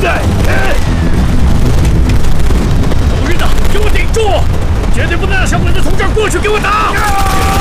弟！ 狗日的，给我顶住！绝对不能让小鬼子从这儿过去，给我打！